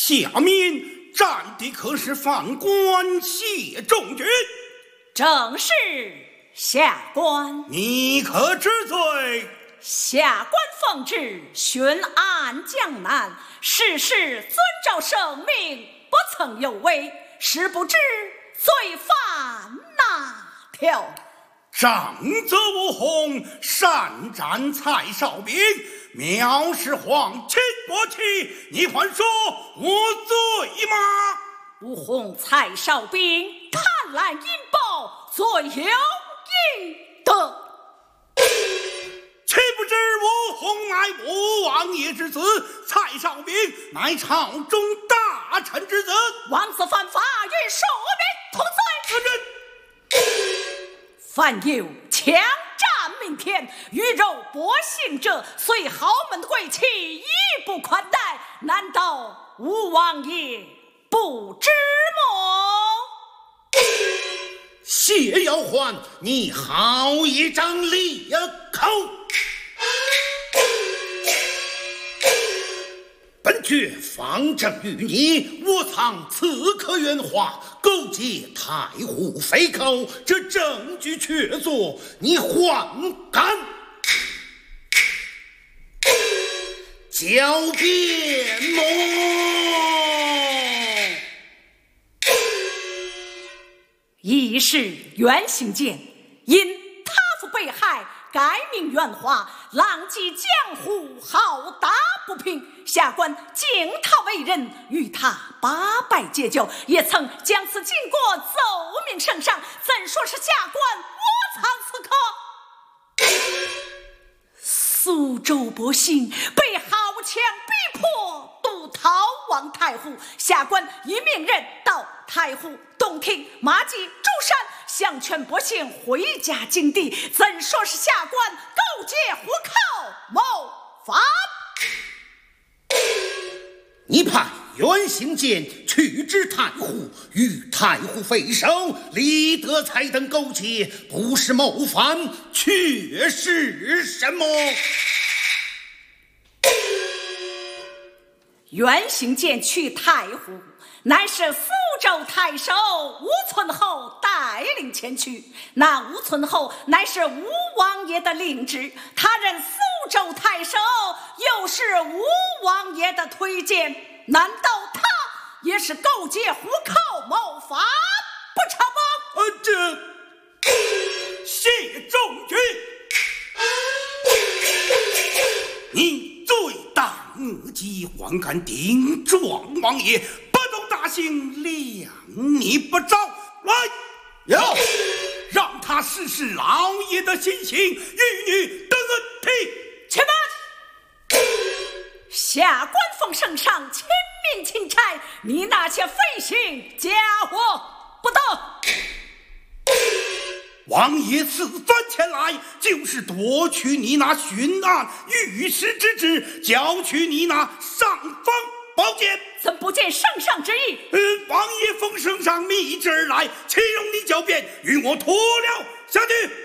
下面站的可是犯官谢仲君？ 正是，下官。 你可知罪？ 下官奉旨巡按江南，事事遵照圣命，不曾有违，实不知罪犯哪条。 上则无红，善战蔡少兵，藐视皇亲国戚，你还说无罪吗？ 吴红蔡少兵贪婪阴暴，罪有应得。 岂不知吴红乃吴王爷之子，蔡少兵乃朝中大臣之子， 王子犯法，与庶民同罪。犯有强占民田、鱼肉百姓者，虽豪门贵戚亦不宽待，难道吴王爷不知么？ 谢要还，你好一张裂口！本爵方正于你，我藏刺客圆滑，勾结太湖匪寇，这证据确凿，你还敢狡辩么？ 一是袁行健因他父被害，改名袁华，浪迹江湖，好打不平。下官敬他为人，与他八拜结交，也曾将此经过奏明圣上，怎说是下官窝藏此刻？苏州百姓被豪强逼迫，渡逃往太湖，下官已命人到太湖、洞庭、马济、珠山，相劝百姓回家尽地，怎说是下官勾结虎寇，谋反？ 你派袁行健去至太湖，与太湖匪首李德才等勾结，不是谋反，却是什么？ 袁行健去太湖，乃是苏州太守吴存侯带领前去。那吴存侯乃是吴王爷的令旨，他任苏州太守，又是吴王爷的推荐，难道他也是勾结虎寇谋反，不成吗？ 这谢仲君，你罪大恶极，还敢顶撞王爷，不懂大刑，量你不着。来，有，让他试试老爷的心性，与你登梯。 且慢！下官奉圣上亲命钦差，你那些废行家伙不得。 王爷此番前来，就是夺取你那巡按御史之职，交取你那尚方宝剑。 怎不见圣上之意？ 王爷奉圣上密旨而来，岂容你狡辩，与我脱了下去。